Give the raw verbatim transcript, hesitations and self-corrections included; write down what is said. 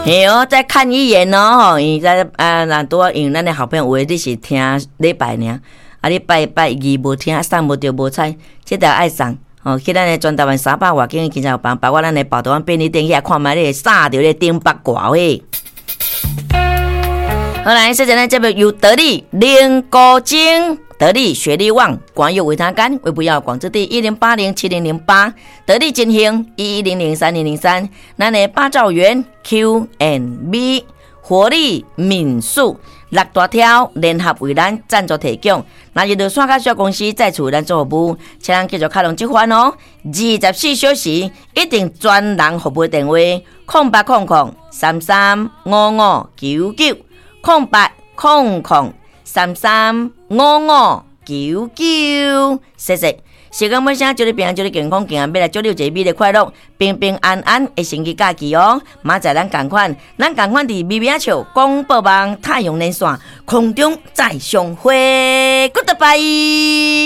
嘿哦，再看一眼哦，伊在啊，那多用咱的好朋友，话你是听礼拜呢，啊，你拜拜二无听，送无着无彩，这条爱送哦。去咱的全台湾三百外间，经常有帮，包括咱的宝岛湾便利店去看卖咧，撒着咧顶八卦喂。好来，现在呢，这边有得力零高精。得力学力旺，广有维他干，为不要广之地一零八零七零零八，得力金星一一零零三零零三，咱的八兆元 Q and B 活力民宿六大条联合为咱赞助提供，那就线下小公司在处咱做服务，请咱继续开通这款哦，二十四小时一定专人服务电话空八空空三三五五九九空八空空。三三五五九九，谢谢。时间尾声，祝你平安，祝你健康，健康，未来祝你有一个美丽快乐、平平安安的星期假期哦。明仔咱同款，咱同款伫咪咪笑广播网太阳连线空中再相会 ，Goodbye。